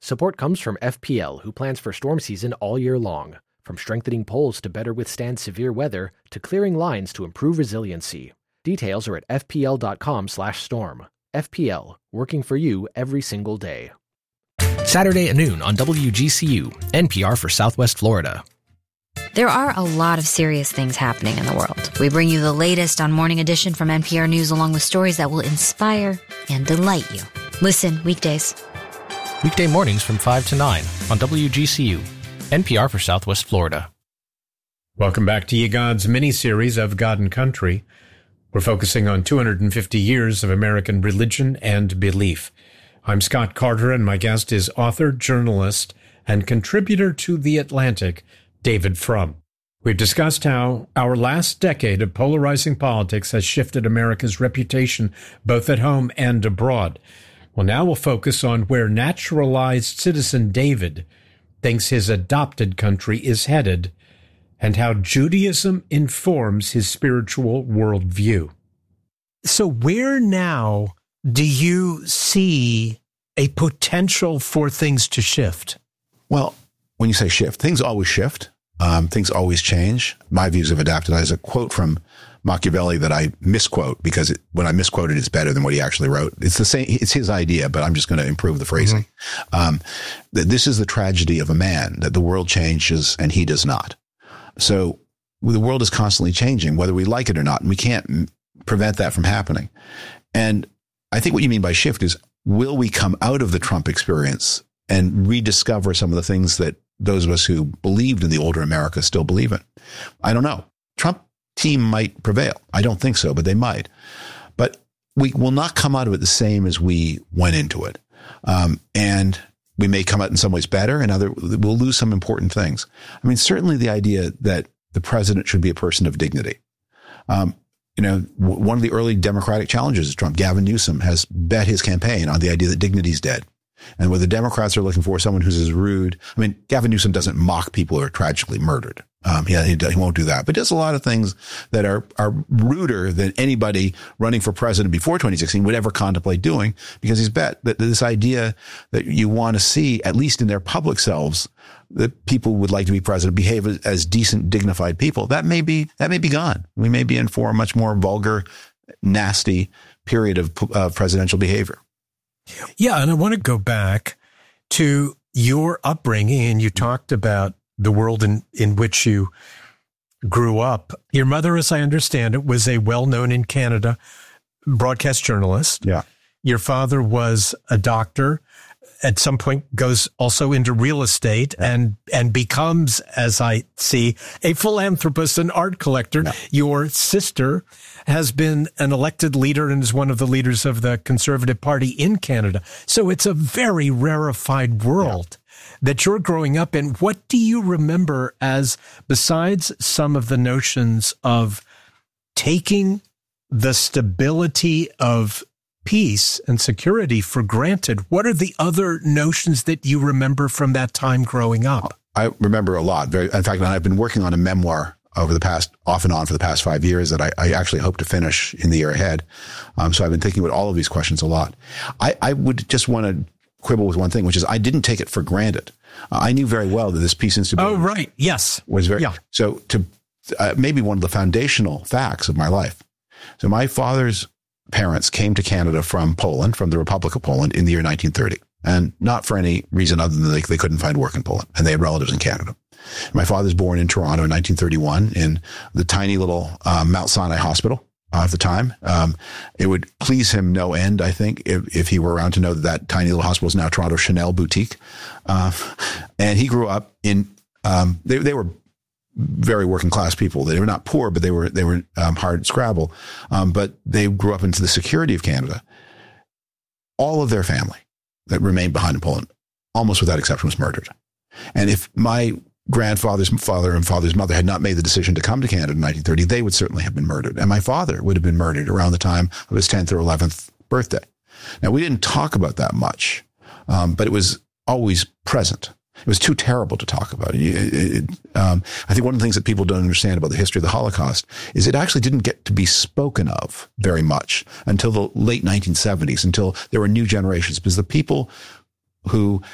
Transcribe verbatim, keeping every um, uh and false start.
Support comes from F P L, who plans for storm season all year long. From strengthening poles to better withstand severe weather, to clearing lines to improve resiliency. Details are at f p l dot com slash storm. F P L, working for you every single day. Saturday at noon on W G C U, N P R for Southwest Florida. There are a lot of serious things happening in the world. We bring you the latest on Morning Edition from N P R News, along with stories that will inspire and delight you. Listen weekdays. Weekday mornings from five to nine on W G C U, N P R for Southwest Florida. Welcome back to Ye Gods mini-series of God and Country. We're focusing on two hundred fifty years of American religion and belief. I'm Scott Carter, and my guest is author, journalist, and contributor to The Atlantic, David Frum. We've discussed how our last decade of polarizing politics has shifted America's reputation both at home and abroad. Well, now we'll focus on where naturalized citizen David thinks his adopted country is headed, and how Judaism informs his spiritual worldview. So where now do you see a potential for things to shift? Well, when you say shift, things always shift. Um, things always change. My views have adapted. There's a quote from Machiavelli that I misquote because it, when I misquote it, it's better than what he actually wrote. It's the same. It's his idea, but I'm just going to improve the phrasing. Mm-hmm. Um, th- this is the tragedy of a man, that the world changes and he does not. So the world is constantly changing, whether we like it or not, and we can't m- prevent that from happening. And I think what you mean by shift is, will we come out of the Trump experience and rediscover some of the things that those of us who believed in the older America still believe in? I don't know. Trump team might prevail. I don't think so, but they might. But we will not come out of it the same as we went into it. Um, and we may come out in some ways better, and other we'll lose some important things. I mean, certainly the idea that the president should be a person of dignity. Um, you know, w- one of the early Democratic challenges is Trump. Gavin Newsom has bet his campaign on the idea that dignity is dead. And what the Democrats are looking for, someone who's as rude. I mean, Gavin Newsom doesn't mock people who are tragically murdered. Um, yeah, he, he won't do that, but does a lot of things that are, are ruder than anybody running for president before twenty sixteen would ever contemplate doing, because he's bet that this idea that you want to see, at least in their public selves, that people would like to be president, behave as, as decent, dignified people. That may be, that may be gone. We may be in for a much more vulgar, nasty period of uh, presidential behavior. Yeah, and I want to go back to your upbringing, and you talked about the world in, in which you grew up. Your mother, as I understand it, was a well-known in Canada broadcast journalist. Yeah. Your father was a doctor, at some point goes also into real estate and, and becomes, as I see, a philanthropist, an art collector. Yeah. Your sister has been an elected leader and is one of the leaders of the Conservative Party in Canada. So it's a very rarefied world yeah. that you're growing up in. What do you remember as, besides some of the notions of taking the stability of peace and security for granted, what are the other notions that you remember from that time growing up? I remember a lot. Very, in fact, I've been working on a memoir over the past, off and on for the past five years that I, I actually hope to finish in the year ahead. Um, so I've been thinking about all of these questions a lot. I, I would just want to quibble with one thing, which is I didn't take it for granted. Uh, I knew very well that this peace and stability. Oh, right. Yes. Was very, yeah. So to uh, maybe one of the foundational facts of my life. So my father's parents came to Canada from Poland, from the Republic of Poland, in the year nineteen thirty. And not for any reason other than they, they couldn't find work in Poland, and they had relatives in Canada. My father's born in Toronto in nineteen thirty-one in the tiny little um, Mount Sinai Hospital uh, at the time. Um, it would please him no end, I think, if, if he were around to know that that tiny little hospital is now Toronto Chanel Boutique. Uh, and he grew up in, um, they, they were very working class people. They were not poor, but they were they were um, hard scrabble. Um, but they grew up into the security of Canada. All of their family that remained behind in Poland, almost without exception, was murdered. And if my grandfather's father and father's mother had not made the decision to come to Canada in nineteen thirty, they would certainly have been murdered. And my father would have been murdered around the time of his tenth or eleventh birthday. Now, we didn't talk about that much, um, but it was always present. It was too terrible to talk about. It, it, um, I think one of the things that people don't understand about the history of the Holocaust is it actually didn't get to be spoken of very much until the late nineteen seventies, until there were new generations, because the people who